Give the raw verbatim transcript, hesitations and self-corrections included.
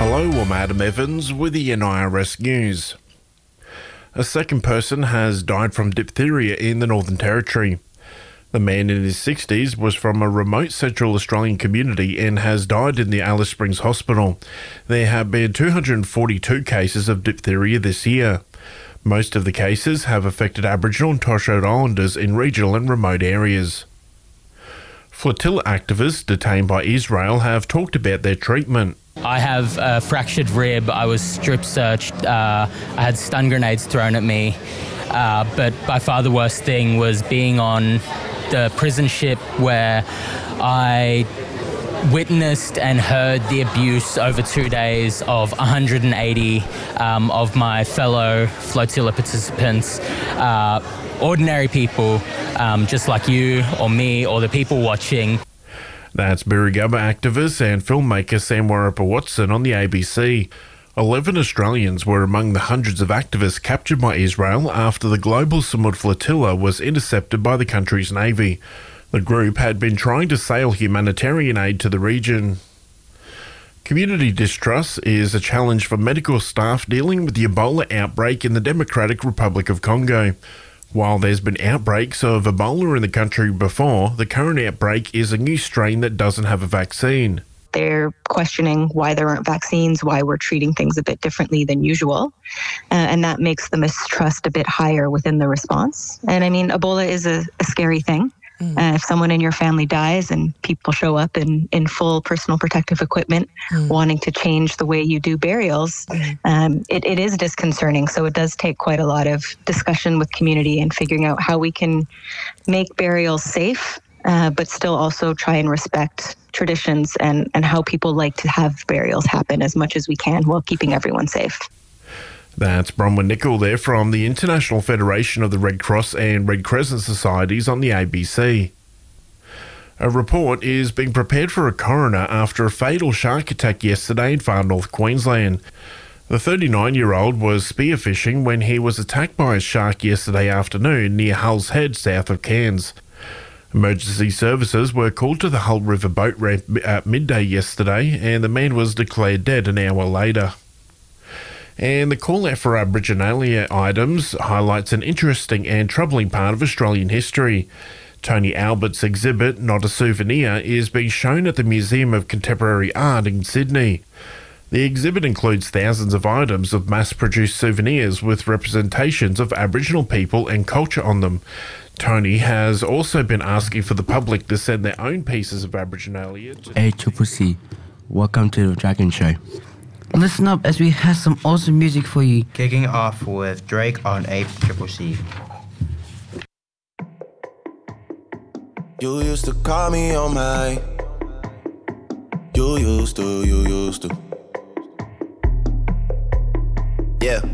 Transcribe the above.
Hello, I'm Adam Evans with the N I R S News. A second person has died from diphtheria in the Northern Territory. The man in his sixties was from a remote Central Australian community and has died in the Alice Springs Hospital. There have been two hundred forty-two cases of diphtheria this year. Most of the cases have affected Aboriginal and Torres Strait Islanders in regional and remote areas. Flotilla activists detained by Israel have talked about their treatment. I have a fractured rib. I was strip searched. Uh, I had stun grenades thrown at me. Uh, but by far the worst thing was being on the prison ship where I witnessed and heard the abuse over two days of one hundred eighty um, of my fellow flotilla participants, uh, ordinary people, um, just like you or me or the people watching. That's Birrigubba activist and filmmaker Sam Warrappa-Watson on the A B C. Eleven Australians were among the hundreds of activists captured by Israel after the Global Samud Flotilla was intercepted by the country's navy. The group had been trying to sail humanitarian aid to the region. Community distrust is a challenge for medical staff dealing with the Ebola outbreak in the Democratic Republic of Congo. While there's been outbreaks of Ebola in the country before, the current outbreak is a new strain that doesn't have a vaccine. They're questioning why there aren't vaccines, why we're treating things a bit differently than usual. Uh, and that makes the mistrust a bit higher within the response. And I mean, Ebola is a, a scary thing. Mm. Uh, if someone in your family dies and people show up in, in full personal protective equipment, mm. wanting to change the way you do burials, mm. um, it, it is disconcerting. So it does take quite a lot of discussion with community and figuring out how we can make burials safe, uh, but still also try and respect traditions and, and how people like to have burials happen as much as we can while keeping everyone safe. That's Bronwyn Nicol there from the International Federation of the Red Cross and Red Crescent Societies on the A B C. A report is being prepared for a coroner after a fatal shark attack yesterday in far north Queensland. The thirty-nine-year-old was spearfishing when he was attacked by a shark yesterday afternoon near Hull's Head, south of Cairns. Emergency services were called to the Hull River boat ramp at midday yesterday, and the man was declared dead an hour later. And the call out for Aboriginal items highlights an interesting and troubling part of Australian history. Tony Albert's exhibit, Not a Souvenir, is being shown at the Museum of Contemporary Art in Sydney. The exhibit includes thousands of items of mass-produced souvenirs with representations of Aboriginal people and culture on them. Tony has also been asking for the public to send their own pieces of Aboriginalia to... Hey, Triple C. Welcome to the Dragon Show. Listen up as we have some awesome music for you. Kicking off with Drake on A Triple C. You used to call me on my. You used to, you used to. Yeah.